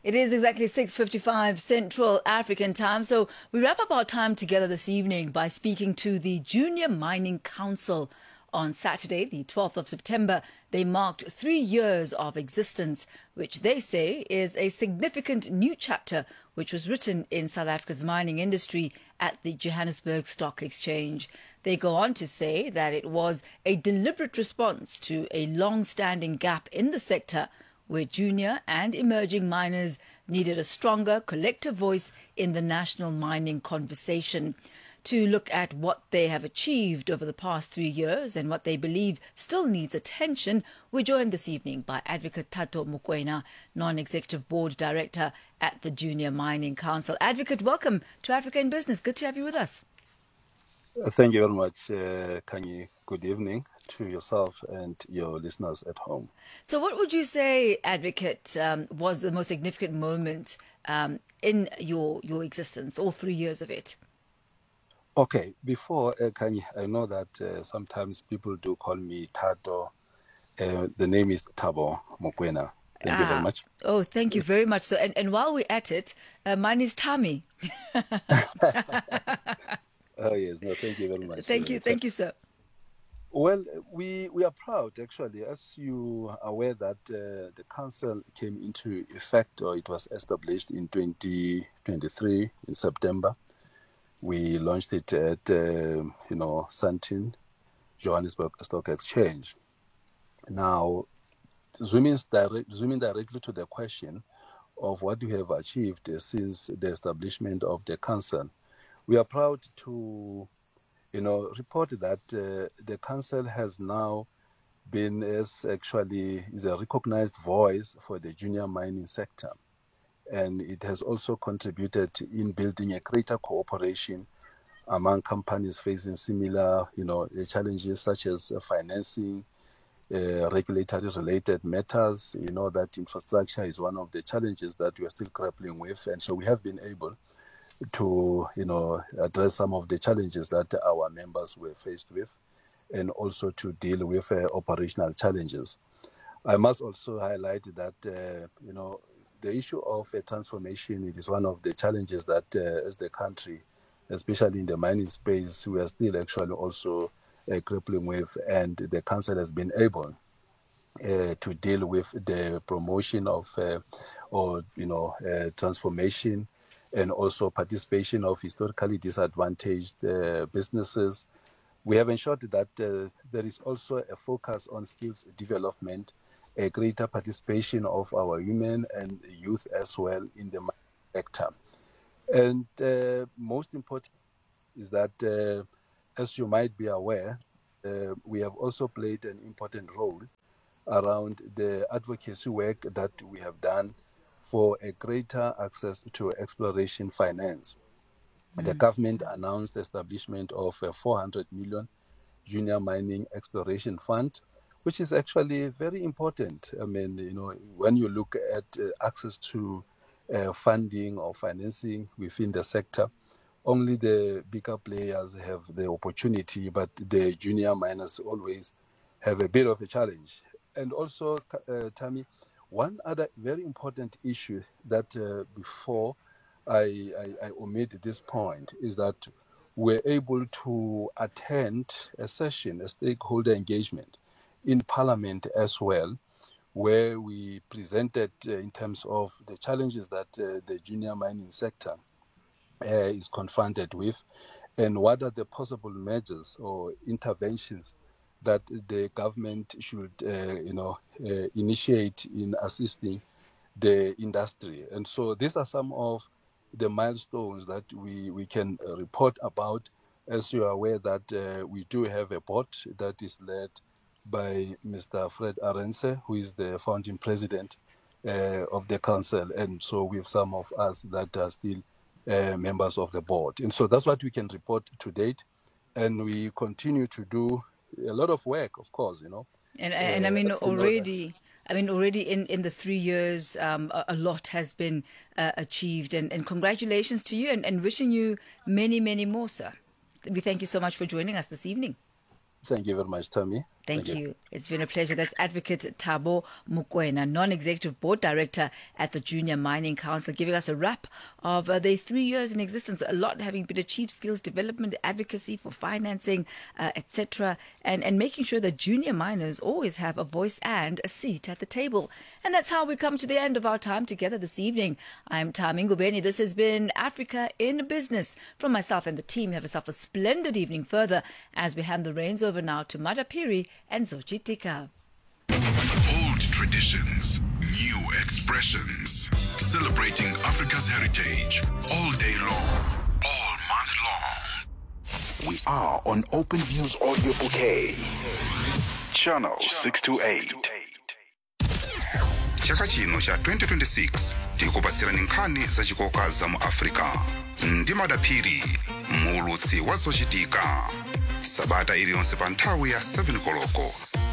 It is exactly 6:55 Central African time. So we wrap up our time together this evening by speaking to the Junior Mining Council. On Saturday, the 12th of September, they marked 3 years of existence, which they say is a significant new chapter which was written in South Africa's mining industry at the Johannesburg Stock Exchange. They go on to say that it was a deliberate response to a long-standing gap in the sector where junior and emerging miners needed a stronger collective voice in the national mining conversation. To look at what they have achieved over the past 3 years and what they believe still needs attention, we're joined this evening by Advocate Thato Mokoena, Non-Executive Board Director at the Junior Mining Council. Advocate, welcome to Africa in Business. Good to have you with us. Thank you very much, Kanye. Good evening to yourself and your listeners at home. So what would you say, Advocate, was the most significant moment in your existence, all 3 years of it? Okay, before, Kanye, I know that sometimes people do call me Tato. The name is Thabo Mokoena. Thank you very much. Oh, thank you very much. So, and while we're at it, mine is Tammy. Oh, yes. No, thank you very much. Thank you, sir. Well, we are proud, actually, as you are aware that the council came into effect, or it was established in 2023 in September. We launched it at, Sandton, Johannesburg Stock Exchange. Now, zooming directly to the question of what we have achieved since the establishment of the council, we are proud to, report that the council has now been is a recognized voice for the junior mining sector. And it has also contributed in building a greater cooperation among companies facing similar, challenges such as financing, regulatory related matters. You know that infrastructure is one of the challenges that we are still grappling with. And so we have been able to, address some of the challenges that our members were faced with, and also to deal with operational challenges. I must also highlight that, the issue of transformation, it is one of the challenges that as the country, especially in the mining space, we are still actually also grappling with, and the council has been able to deal with the promotion of transformation, and also participation of historically disadvantaged businesses. We have ensured that there is also a focus on skills development, a greater participation of our women and youth as well in the sector. And most important is that, as you might be aware, we have also played an important role around the advocacy work that we have done for a greater access to exploration finance. The government announced the establishment of a 400 million junior mining exploration fund, which is actually very important. I mean, when you look at access to funding or financing within the sector, only the bigger players have the opportunity, but the junior miners always have a bit of a challenge. And also, Tammy, one other very important issue that before I omit this point is that we're able to attend a session, a stakeholder engagement in Parliament as well, where we presented in terms of the challenges that the junior mining sector is confronted with, and what are the possible measures or interventions that the government should, initiate in assisting the industry. And so these are some of the milestones that we can report about. As you are aware that we do have a board that is led by Mr. Fred Arendse, who is the founding president of the council. And so we have some of us that are still members of the board. And so that's what we can report to date. And we continue to do a lot of work, of course, And I mean, already in the 3 years, a lot has been achieved. And congratulations to you, and wishing you many, many more, sir. We thank you so much for joining us this evening. Thank you very much, Tammy. Thank you. It's been a pleasure. That's Advocate Thabo Mokoena, Non-Executive Board Director at the Junior Mining Council, giving us a wrap of their 3 years in existence. A lot having been achieved: skills development, advocacy for financing, etc., and making sure that junior miners always have a voice and a seat at the table. And that's how we come to the end of our time together this evening. I'm Tami Ngubeni. This has been Africa in Business. From myself and the team, have yourself a splendid evening further as we hand the reins over now to Madapiri and Zochi Tika. Old traditions, new expressions, celebrating Africa's heritage all day long, all month long. We are on Open Views Audio Bouquet, channel 628. Chaka chino cha 2026 tikupatsirani nkhani zachikoka za mu Africa ndi Madapiri, mulutsi wa Zochitika, sabata iliyonse pa nthawi ya 7 koloko